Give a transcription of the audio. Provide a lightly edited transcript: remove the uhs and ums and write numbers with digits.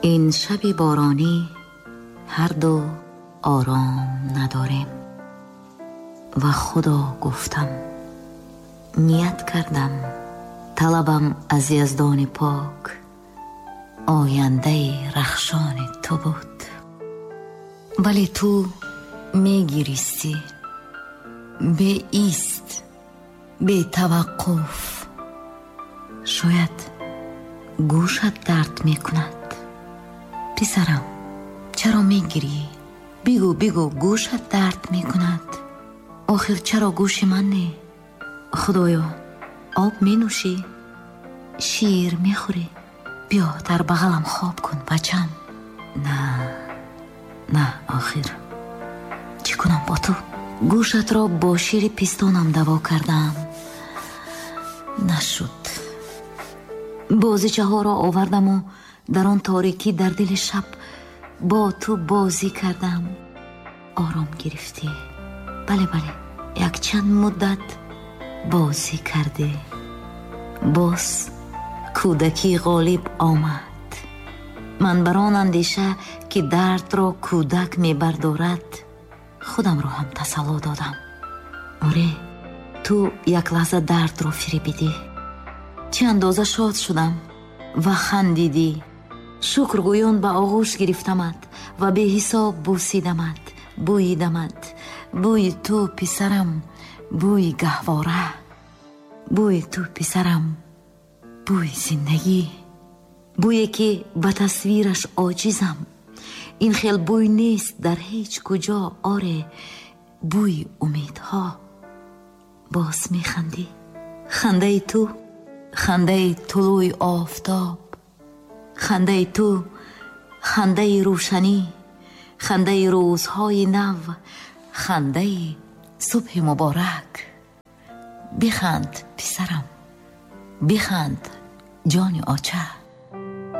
این شبی بارانی هر دو آرام نداریم و خدا گفتم، نیت کردم، طلبم از یزدان پاک آینده رخشان تو بود. ولی تو میگیریستی به ایست، به توقف. شاید گوشت درد میکند. پسرم چرا میگیری؟ بگو گوشت درد میکند. آخر چرا گوش من نه؟ خدایا آب می نوشی؟ شیر میخوری؟ بیا در بغلم خواب کن بچم. نه آخر چی کنم با تو؟ گوشت را با شیر پیستانم دوا کردم، نشد. بازیچه ها را آوردم و در آن تاریکی در دل شب با تو بازی کردم. آرام گرفتی. بله یک چند مدت بازی کرده. باز کودکی غالب آمد. من بران اندیشه که درد را کودک می بردارد خودم را هم تسلی دادم. آره تو یک لحظه درد را فریبیدی. چه اندازه شاد شدم و خندیدی. شکرگویان به آغوش گرفتمت و به حساب بوسیدمت، بوییدمت. بوی تو پسرم، بوی گهواره. بوی تو پسرم، بوی زندگی. بویی که به تصویرش عاجزم. این خیل بوی نیست در هیچ کجا. آره بوی امیدها. باز می خندی. خنده تو خنده طلوع آفتاب. خنده تو خنده روشنی. خنده روزهای نو. خنده صبح مبارک. بخند پسرم، بخند جان آچه.